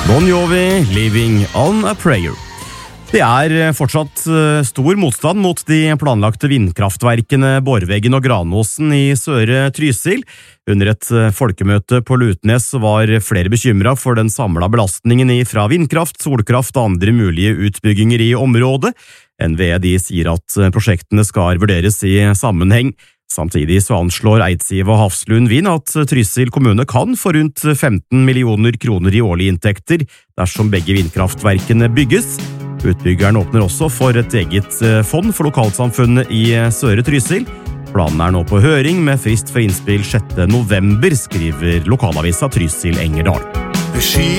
Bon Jovi, Living on a Prayer. Det fortsatt stor motstand mot de planlagte vindkraftverkene Borveggen og Granåsen i Søre Trysil. Under et folkemøte på Lutnes var flere bekymret for den samlede belastningen fra vindkraft, solkraft og andre mulige utbygginger i området. NVE sier at prosjektene skal vurderes i sammenheng. Samtidig så anslår Eidsiv og Hafslund Vind at Trysil kommune kan få rundt 15 millioner kroner i årlige inntekter dersom begge vindkraftverkene bygges. Utbyggeren åpner også for et eget fond for lokalsamfunnet i Søre Trysil. Planen nå på høring med frist for innspill 6. november, skriver lokalavisa Trysil Engerdal.